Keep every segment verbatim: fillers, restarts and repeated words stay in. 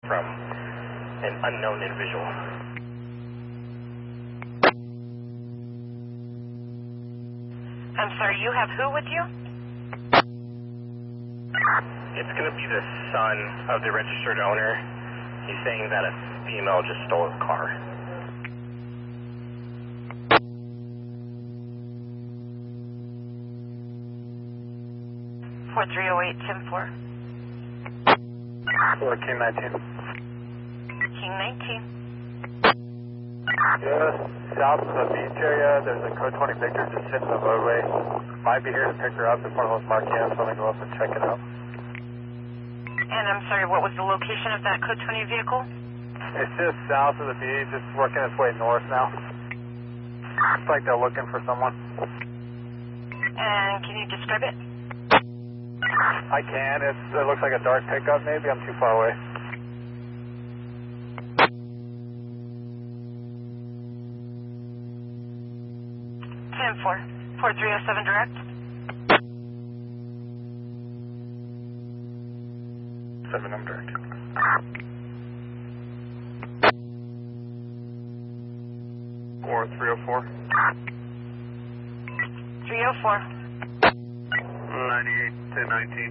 from an unknown individual. I'm sorry, you have who with you? It's going to be the son of the registered owner. He's saying that a female just stole his car. four three oh eight, ten four. four King nineteen. King nineteen. Yeah, south of the beach area, there's a code twenty Victor just sitting in the roadway. Might be here to pick her up if one of those Marquettes, so I'm going to go up and check it out. And I'm sorry, what was the location of that code twenty vehicle? It's just south of the beach, it's working its way north now. Looks like they're looking for someone. And can you describe it? I can, it's, it looks like a dark pickup maybe, I'm too far away. ten four. four three oh seven direct. seven, I'm direct. four three oh four. three oh four. ninety-eight, ten nineteen.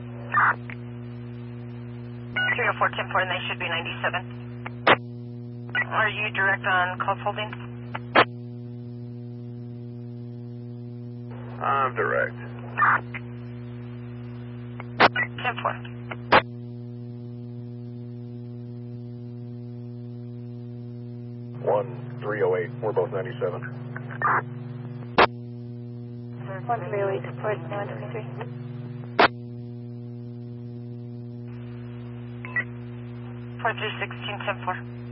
three oh four, ten four, and they should be ninety-seven. Are you direct on calls holding? I'm direct. ten four. one three oh eight, we're both ninety-seven. one three oh eight, towards one twenty-three. four three sixteen, ten four.